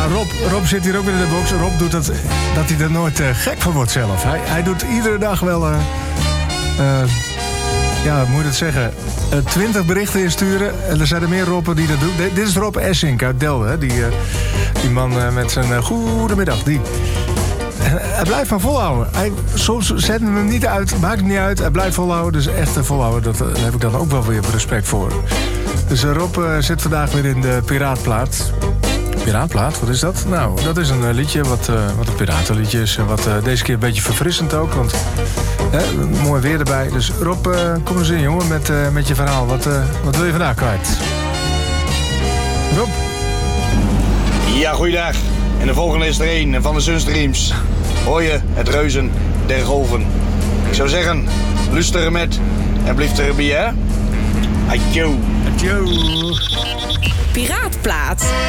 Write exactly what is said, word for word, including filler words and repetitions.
Ja, Rob, Rob zit hier ook weer in de box. Rob doet dat, dat hij er nooit uh, gek van wordt zelf. Hij, hij doet iedere dag wel... Uh, uh, ja, hoe moet je het zeggen? twintig uh, berichten insturen. En er zijn er meer Robben die dat doen. De, dit is Rob Essink uit Delden. Hè? Die, uh, die man uh, met zijn uh, goedemiddag. Die... Hij blijft van volhouden. Hij, soms zetten we hem niet uit, maakt het niet uit. Hij blijft volhouden, dus echt volhouden. Dat, daar heb ik dan ook wel weer respect voor. Dus Rob uh, zit vandaag weer in de Piraatplaat. Piraatplaat, wat is dat? Nou, dat is een uh, liedje wat, uh, wat een piratenliedje is. En wat uh, deze keer een beetje verfrissend ook. Want uh, mooi weer erbij. Dus Rob, uh, kom eens in, jongen, met, uh, met je verhaal. Wat, uh, wat wil je vandaag kwijt? Rob? Ja, goeiedag. En de volgende is er een van de Sunstreams. Hoor je het reuzen der golven. Ik zou zeggen, luisteren met en blijf erbij, hè? Adjo. Adjo. Piraatplaat.